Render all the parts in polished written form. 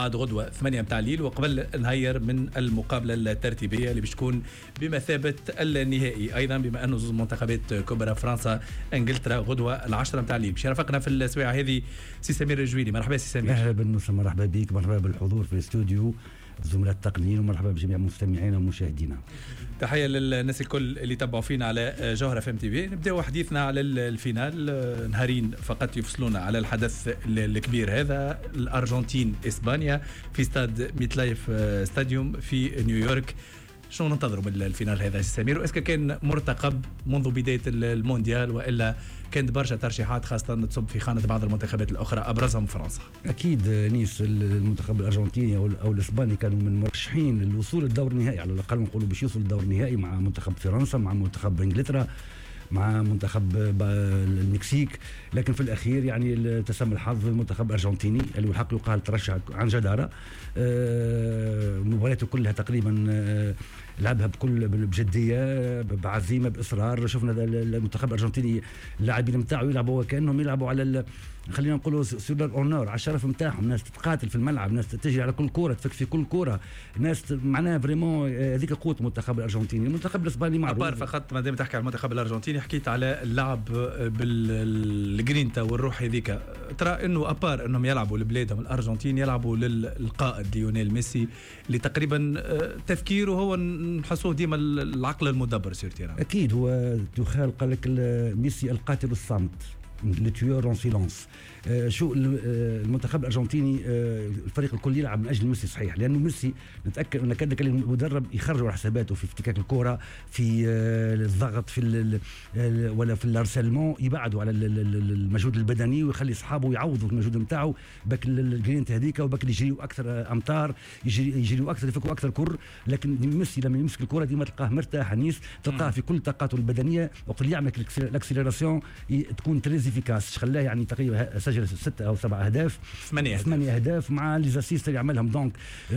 بعد غدوة 8 متاع الليل، وقبل نهير من المقابلة الترتيبية اللي باش تكون بمثابة النهائي أيضا، بما أنه زوج منتخبات كبرى فرنسا انجلترا غدوة 10 متاع الليل. باش يرافقنا في السواعة هذه سي سمير الجويلي. مرحبا سي سمير. أهلا بالنص، مرحبا بك، مرحبا بالحضور في الاستوديو الزملاء التقنيين، ومرحبا بجميع مستمعينا ومشاهدينا. تحية للناس الكل اللي تبعوا فينا على جوهرة FM TV. نبداو حديثنا على الفينال. نهارين فقط يفصلونا على الحدث الكبير هذا، الأرجنتين إسبانيا في استاد ميت لايف ستاديوم في نيويورك. شنو ننتظروا من الفينال هذا سمير؟ واسكا كان مرتقب منذ بداية المونديال، وإلا كانت برشا ترشيحات خاصة تصب في خانة بعض المنتخبات الأخرى أبرزهم فرنسا؟ أكيد نيس، المنتخب الأرجنتيني أو الإسباني كانوا من مرشحين للوصول للدور النهائي، على الأقل نقولوا باش يوصلوا للدور النهائي مع منتخب فرنسا، مع منتخب إنجلترا، مع منتخب المكسيك. لكن في الأخير يعني تسمى الحظ المنتخب الأرجنتيني اللي الحق يقال ترشح عن جدارة. مبارياته كلها تقريبا لعبها بجدية، بعزيمة، بإصرار. شفنا المنتخب الأرجنتيني اللاعبين نتاعو يلعبوا وكأنهم يلعبوا على خلينا نقولوا سور الاونور، على الشرف نتاعهم. ناس تتقاتل في الملعب، ناس تجري على كل كرة، تفك في كل كرة، ناس معناها فريمون هذيك قوة المنتخب الأرجنتيني. المنتخب الإسباني معروف. أبار فقط ما دام تحكي على المنتخب الأرجنتيني، حكيت على اللعب بالجرينتا والروح هذيك. ترى إنه أبار إنهم يلعبوا لبلادهم الأرجنتين، يلعبوا للقائد ليونيل ميسي اللي تقريبا تفكيره هو نحسوه ديما العقل المدبر سيرتيرا. أكيد هو تخال قال لك ميسي القاتل الصامت، لو تيور اون سيلونس. شو المنتخب الارجنتيني الفريق الكل يلعب من اجل ميسي صحيح، لانه ميسي نتاكد ان كان المدرب يخرجوا حساباته في افتكاك الكره، في الضغط، في ولا في الارسلمون، يبعدوا على المجهود البدني ويخلي اصحابه يعوضوا المجهود نتاعو باك الجرينت هذيك، وباك اللي يجريوا اكثر امتار، يجريوا اكثر، يفكوا اكثر كر. لكن ميسي لما يمسك الكره ديما تلقاه مرتاح نيس، تلقاه في كل طاقاته البدنيه، وقت اللي يعمل الاكسليراسيون تكون تريز افيكاس. خلاه يعني تقريبا سجل 6 أو 7 أهداف، 8 أهداف مع ليزاسيست اللي يعملهم. دونك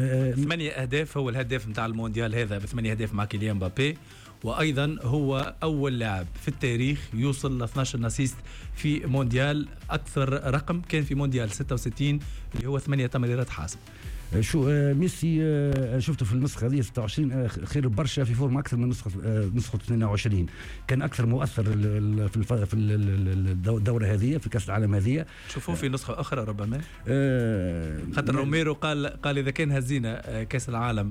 8 أهداف، هو الهداف نتاع المونديال هذا ب8 أهداف مع كيليان مبابي، وأيضا هو أول لاعب في التاريخ يوصل ل 12 اسيست في مونديال. أكثر رقم كان في مونديال 66 اللي هو 8 تمريرات حاسم. شو ميسي شفته في النسخه هذه 26 خير برشا، في فورم اكثر من نسخه 22. كان اكثر مؤثر في الدوره هذه، في كاس العالم هذه. شوفوه في نسخه اخرى ربما خاطر روميرو قال اذا كان هزينا كاس العالم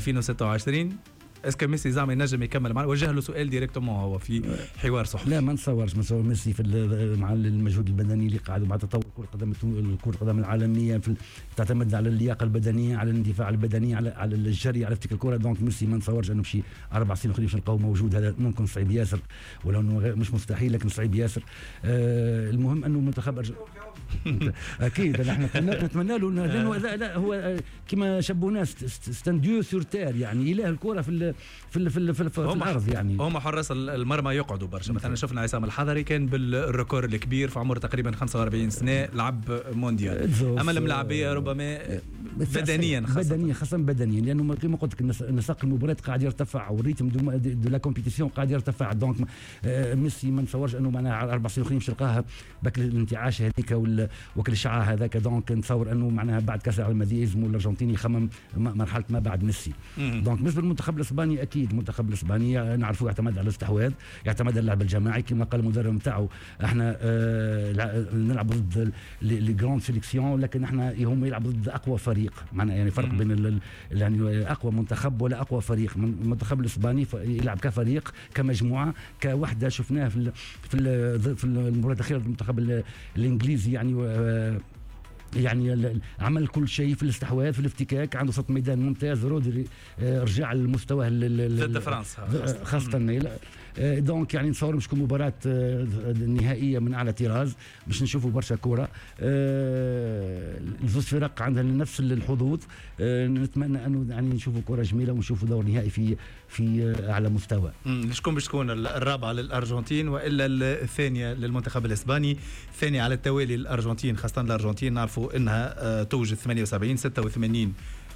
2026 اسكو ميسي زعما ينجم يكمل معنا. وجه له سؤال ديريكتومون هو في حوار صحفي. لا ما نتصورش ميسي مع المجهود البدني اللي قاعد، مع تطور كرة القدم العالمية تعتمد على اللياقة البدنية، على الاندفاع البدني، على الجري، على افتكاك الكرة. دونك ميسي ما نتصورش انه بشي 4 سنين اخرين باش نلقاو موجود. هذا ممكن صعيب ياسر، ولو انه مش مستحيل لكن صعيب ياسر. المهم انه المنتخب اكيد نحن نتمنى له، لانه لا هو كما شبوا ناس ستانديو سور تير، يعني اله الكرة في الارض. يعني هم حراس المرمى يقعدوا برشا. مثلا شفنا عصام الحضري كان بالريكور الكبير في عمره تقريبا 45 سنه لعب مونديال. اما الملاعبيه ربما بدنيا خاصه بدنيا، لانه كما قلت لك نسق المباريات قاعد يرتفع، والريتم دو لا كومبيتيسيون قاعد يرتفع. دونك ميسي ما نتصورش انه معناها 4 سنين اخرين باش نلقاها باك الانتعاش هذيك وكل الشعاع هذاك. دونك نتصور انه معناها بعد كاس العالم هذه يلزموا الارجنتيني يخمم مرحله ما بعد ميسي. دونك بالنسبه للمنتخب الاسباني، اكيد المنتخب الاسباني نعرفوا يعتمد على الاستحواذ، يعتمد على اللعب الجماعي. كما قال المدرب نتاعو احنا نلعب ضد لي جراند سيليكسيون، لكن احنا هم يلعبوا ضد اقوى فريق. معناها يعني فرق بين يعني اقوى منتخب ولا اقوى فريق. المنتخب الاسباني يلعب كفريق، كمجموعه، كوحده. شفناه في المباراه الاخيره المنتخب الانجليزي، يعني عمل كل شيء في الاستحواذ، في الافتكاك، عنده سط ميدان ممتاز. رودري رجع لمستواه ضد فرنسا خاصة. دونك يعني نتصور باش تكون مباراة نهائية من أعلى طراز، باش نشوفوا برشا كرة. الزوج فرق عندها نفس الحظوظ. نتمنى أنه يعني نشوفوا كرة جميلة ونشوفوا دور نهائي في أعلى مستوى. شكون باش تكون الرابعة للأرجنتين وإلا الثانية للمنتخب الإسباني؟ الثانية على التوالي الأرجنتين، خاصة الأرجنتين نعرفوا أنها توجد 78 86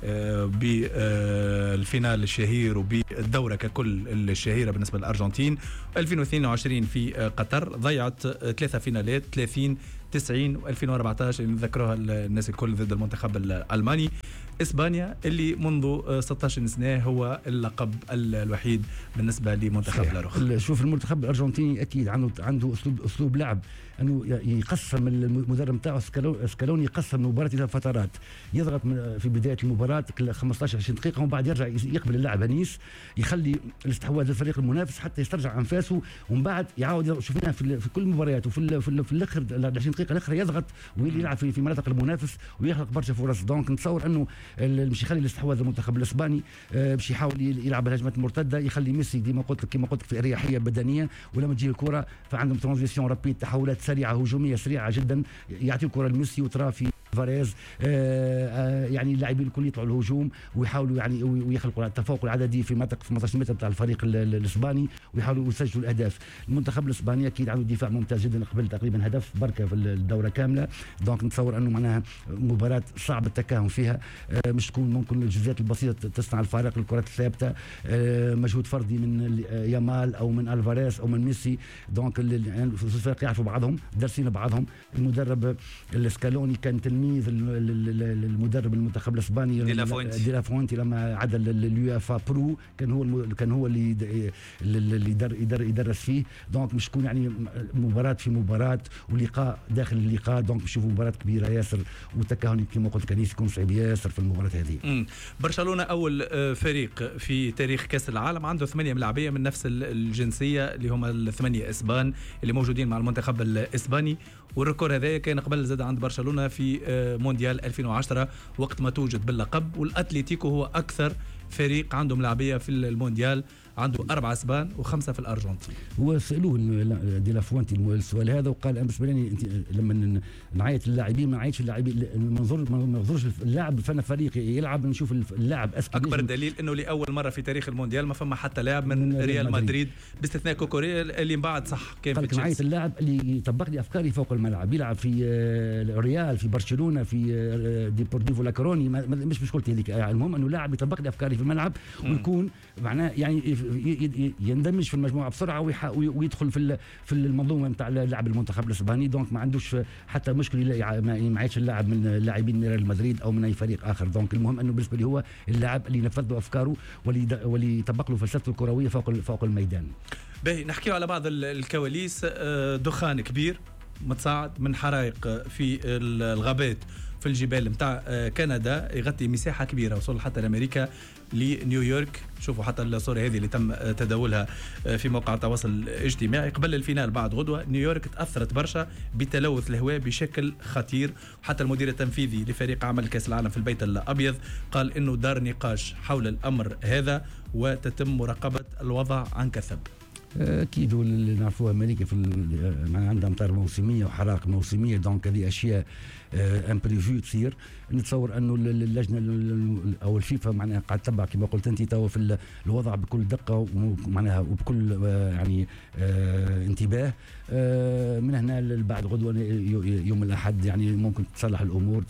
بالفينال الشهير وبالدورة ككل الشهيرة بالنسبة للأرجنتين. 2022 في قطر ضيعت 3 فينالات، 30 90 و2014 اللي نذكروها الناس الكل ضد المنتخب الألماني. إسبانيا اللي منذ 16 سنة هو اللقب الوحيد بالنسبة لمنتخب لاروخ. شوف المنتخب الأرجنتيني أكيد عنده أسلوب لعب أنه يقسم المدرب نتاعو سكالوني يقسم المباراة إلى فترات، يضغط في بداية المباراة 15-20 دقيقة ومن بعد يرجع يقبل اللعب هنيس، يخلي الاستحواذ للفريق المنافس حتى يسترجع أنفاسه، ومن بعد يعاود شفناها في كل المباريات في الآخر 20 دقيقة الأخرى يضغط ويلعب في مناطق المنافس ويخلق برشا فرص. دونك نتصور أنه مش يخلي الاستحواذ المنتخب الإسباني، باش يحاول يلعب الهجمات المرتدة، يخلي ميسي كما قلت لك في أريحية بدنية، ولما تجي الكرة فعندهم ترانزيسيون رابيد، تحولات سريعة هجومية سريعة جدا، يعطي الكرة لميسي وترى في فاريز يعني اللاعبين الكل يطلعوا الهجوم ويحاولوا يعني ويخلقوا التفوق العددي في منطقه 18 متر بتاع الفريق الاسباني ويحاولوا يسجلوا الاهداف. المنتخب الاسباني اكيد عنده دفاع ممتاز جدا، قبل تقريبا هدف بركه في الدوره كامله. دونك نتصور انه معناها مباراه صعب التكهن فيها، مش تكون ممكن الجزئيات البسيطه تصنع الفارق، الكرات الثابته، مجهود فردي من يامال او من الفاريز او من ميسي. دونك الفريق يعرفوا بعضهم، دارسين بعضهم. المدرب السكالوني كان تلميذ المدرب المنتخب الاسباني دي لافوينتي لما عدل اليوفا برو، كان هو اللي يدرس فيه. دونك مش تكون يعني مباراه في مباراه ولقاء داخل اللقاء، دونك نشوفوا مباراه كبيره ياسر والتكهن كما قلت كان يكون صعيب ياسر في المباراه هذه. برشلونه اول فريق في تاريخ كاس العالم عنده 8 ملاعبيه من نفس الجنسيه اللي هم ال8 اسبان اللي موجودين مع المنتخب الاسباني، والريكور هذا كان قبل زاد عند برشلونه في مونديال 2010 وقت ما توجد باللقب. والاتليتيكو هو اكثر فريق عنده ملاعبيه في المونديال، عنده 4 اسبان و5 في الارجنتين. هو سالوه دي لافوينتي السؤال هذا وقال انا بالنسبه لي انت لما نعيط اللاعبين ما نعيطش اللاعبين، ما ننظرش اللاعب فانا فريق يلعب، نشوف اللاعب اكبر دليل انه لاول مره في تاريخ المونديال ما فما حتى لاعب من ريال مدريد باستثناء كوكوريا اللي من بعد صح كان في نعيط اللاعب اللي يطبق لي افكاري فوق الملعب، يلعب في ريال في برشلونه في ديبورتيفو لاكروني، مش مشكلتي هذيك. المهم انه لاعب يطبق لي افكاري في الملعب ويكون معناه يعني يندمج في المجموعه بسرعه ويدخل في المنظومه نتاع لعب المنتخب الاسباني. دونك ما عندوش حتى مشكله ما يعيش اللاعب من اللاعبين من ريال مدريد او من اي فريق اخر. دونك المهم انه بالنسبه لي هو اللاعب اللي ينفذ له افكاره واللي يطبق له فلسفته الكرويه فوق الميدان. باهي نحكيو على بعض الكواليس. دخان كبير متصاعد من حرائق في الغابات في الجبال متاع كندا يغطي مساحه كبيره، وصل حتى لامريكا لنيويورك. شوفوا حتى الصوره هذه اللي تم تداولها في موقع التواصل الاجتماعي قبل الفينال بعد غدوه. نيويورك تاثرت برشا بتلوث الهواء بشكل خطير، وحتى المدير التنفيذي لفريق عمل كاس العالم في البيت الابيض قال انه دار نقاش حول الامر هذا وتتم مراقبه الوضع عن كثب. اكيد اللي نعرفوها امريكا عندها امطار موسميه وحرائق موسميه، دونك هذه اشياء امبريفيو تصير. نتصور انه اللجنه او الفيفا معناها قاعد تتبع كما قلت انت توا في الوضع بكل دقه ومعناها وبكل يعني انتباه. من هنا بعد غدوه يوم الاحد يعني ممكن تصلح الامور،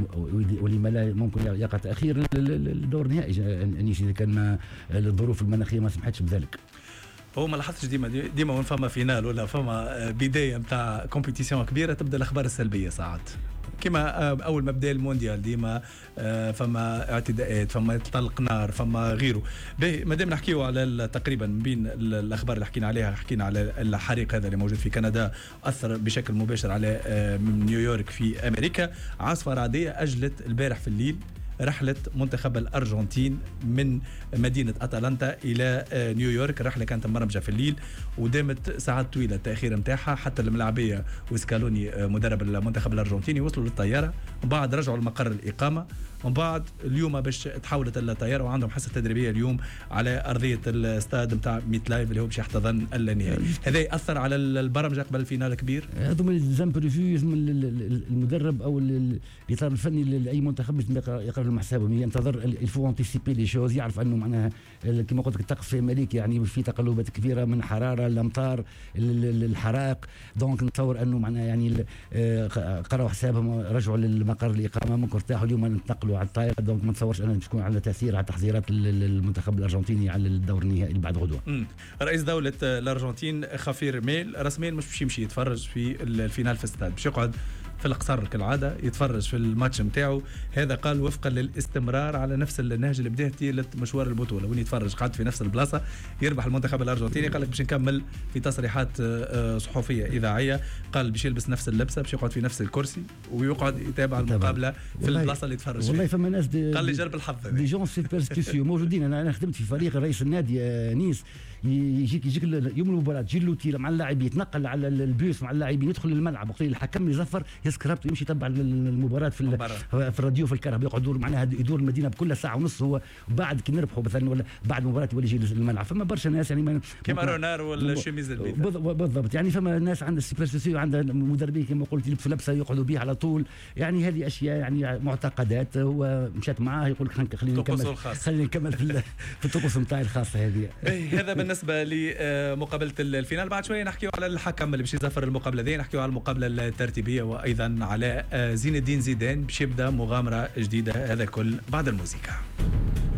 ولما لا ممكن يقع تاخير الدور النهائي انيس اذا كان الظروف المناخيه ما سمحتش بذلك. هو ما لاحظتش ديما وين فما فينال ولا فما بدايه نتاع كومبيتيسيون كبيره تبدا الاخبار السلبيه ساعات، كما اول ما بدا المونديال ديما فما اعتداءات، فما طلق نار، فما غيره. ما دام نحكيو على تقريبا بين الاخبار اللي حكينا عليها، حكينا على الحريق هذا اللي موجود في كندا اثر بشكل مباشر على نيويورك في امريكا. عاصفه رعديه اجلت البارح في الليل رحلة منتخب الأرجنتين من مدينة أتلانتا إلى نيويورك. الرحلة كانت مبرمجة في الليل ودامت ساعات طويلة التأخير متاعها، حتى الملاعبية وسكالوني مدرب المنتخب الأرجنتيني وصلوا للطيارة ومن بعد رجعوا لمقر الإقامة، ومن بعد اليوم باش تحولت الطيارة وعندهم حصة تدريبية اليوم على أرضية الاستاد متاع ميت لايف اللي هو باش يحتضن النهائي. هذا يأثر على البرمجة قبل الفينال كبير. هذوما الزامبريفيو المدرب أو الإطار الفني لأي منتخب يقرأ المحسابهم، ينتظر الفو انتيسيبي لي شوز، يعرف انه معناها كما قلت لك الطقس في امريكا يعني في تقلبات كبيره من حراره الامطار الحرائق. دونك نتصور انه معناها يعني قرأوا حسابهم، رجعوا للمقر الاقامه، ممكن ارتاحوا اليوم نتنقلوا يدخلوا على الطائره، دونك ما نتصورش انا تكون على تاثير على تحضيرات المنتخب الارجنتيني على الدور النهائي اللي بعد غدوه. رئيس دوله الارجنتين خافير ميل رسميا مش يمشي يتفرج في الفينال في الاستاد، باش يقعد في القصر كالعاده يتفرج في الماتش نتاعو. هذا قال وفقا للاستمرار على نفس النهج اللي بداه طيله مشوار البطوله، وين يتفرج قعد في نفس البلاصه يربح المنتخب الارجنتيني. قال لك باش نكمل في تصريحات صحفيه اذاعيه، قال باش يلبس نفس اللبسه، باش يقعد في نفس الكرسي ويقعد يتابع المقابله في البلاصه اللي يتفرج فيها. والله فما ناس قال لي جرب الحظ دي جون سوبرستيسيو موجودين. انا خدمت في فريق رئيس النادي نيس، يجيك يوم المباراه تجي اللوتيره مع اللاعبين، يتنقل على البيوس مع اللاعبين، يدخل الملعب وقت الحكم يزفر يسكر يمشي يتبع المباراه في الراديو في الكهرباء، يقعدوا معناها يدور المدينه بكل ساعه ونص. هو بعد كي نربحوا مثلا ولا بعد المباراه يولي يجي الملعب. فما برشا ناس يعني كيما رونار والشميز البيضاء بالضبط. يعني فما ناس عندها السوبرستيسيو، عندها مدربين كما قلت يلبسوا لبسه يقعدوا بها على طول. يعني هذه اشياء يعني معتقدات، هو مشات معاه يقول لك خلينا نكمل في الطقوس نتاعي الخاصه هذه. هذا بالنسبه لمقابله الفينال. بعد شويه نحكيو على الحكم اللي باش يزفر المقابله ذي، نحكيو على المقابله الترتيبيه، وايضا على زين الدين زيدان باش يبدا مغامره جديده. هذا كل بعد الموسيقى.